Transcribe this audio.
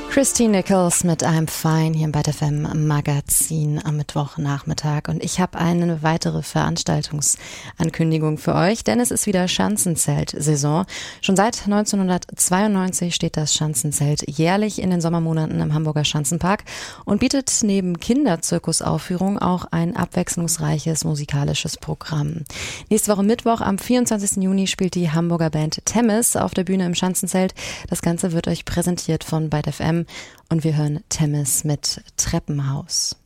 Christine Nichols mit I'm Fine hier im BET FM Magazin am Mittwochnachmittag. Und ich habe eine weitere Veranstaltungsankündigung für euch, denn es ist wieder Schanzenzelt-Saison. Schon seit 1992 steht das Schanzenzelt jährlich in den Sommermonaten im Hamburger Schanzenpark und bietet neben Kinderzirkusaufführungen auch ein abwechslungsreiches musikalisches Programm. Nächste Woche Mittwoch am 24. Juni spielt die Hamburger Band Temmis auf der Bühne im Schanzenzelt. Das Ganze wird euch präsentiert von BET FM. Und wir hören Temmis mit Treppenhaus.